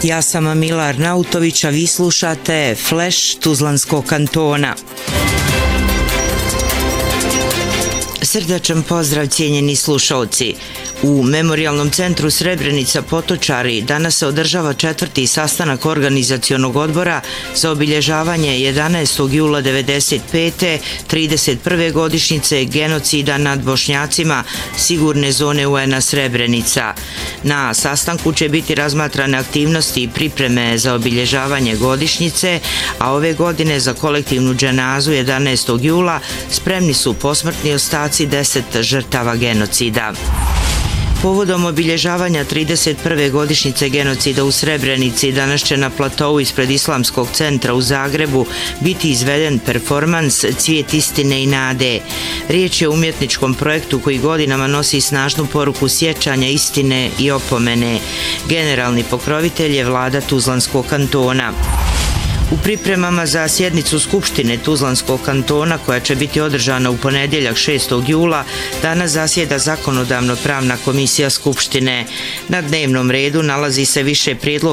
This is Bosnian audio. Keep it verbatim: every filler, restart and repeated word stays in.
Ja sam Mila Arnautović, a vi slušate Flash Tuzlanskog kantona. Srdačan pozdrav, cijenjeni slušalci. U Memorijalnom centru Srebrenica Potočari danas se održava četvrti sastanak organizacionog odbora za obilježavanje jedanaestog jula devedeset pete. trideset prve godišnjice genocida nad Bošnjacima sigurne zone U N-a Srebrenica. Na sastanku će biti razmatrane aktivnosti i pripreme za obilježavanje godišnjice, a ove godine za kolektivnu dženazu jedanaestog jula spremni su posmrtni ostaci deset žrtava genocida. Povodom obilježavanja trideset prve godišnjice genocida u Srebrenici danas će na platovu ispred Islamskog centra u Zagrebu biti izveden performans Cvijet istine i nade. Riječ je o umjetničkom projektu koji godinama nosi snažnu poruku sjećanja, istine i opomene. Generalni pokrovitelj je vlada Tuzlanskog kantona. U pripremama za sjednicu Skupštine Tuzlanskog kantona, koja će biti održana u ponedjeljak šestog jula, danas zasjeda Zakonodavno-pravna komisija Skupštine. Na dnevnom redu nalazi se više prijedloga